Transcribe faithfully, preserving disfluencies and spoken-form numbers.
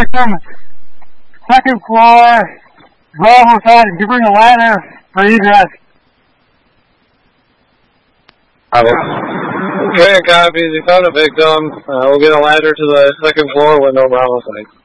victim, second floor, Bravo side. If you bring a ladder for egress. I will. Okay, copy. You found a victim. Uh, we'll get a ladder to the second floor window Bravo side.